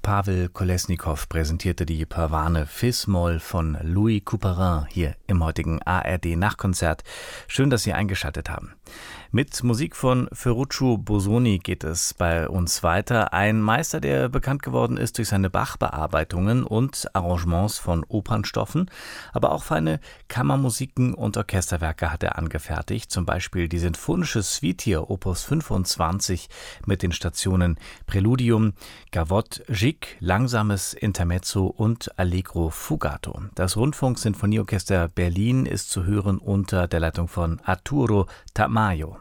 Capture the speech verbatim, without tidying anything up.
Pavel Kolesnikow präsentierte die Pavane Fis-Moll von Louis Couperin hier im heutigen A R D-Nachtkonzert. Schön, dass Sie eingeschaltet haben. Mit Musik von Ferruccio Busoni geht es bei uns weiter. Ein Meister, der bekannt geworden ist durch seine Bach-Bearbeitungen und Arrangements von Opernstoffen, aber auch feine Kammermusiken und Orchesterwerke hat er angefertigt. Zum Beispiel die sinfonische Suite hier, Opus fünfundzwanzig, mit den Stationen Präludium, Gavotte, Gigue, langsames Intermezzo und Allegro Fugato. Das Rundfunk-Sinfonieorchester Berlin ist zu hören unter der Leitung von Arturo Tamayo.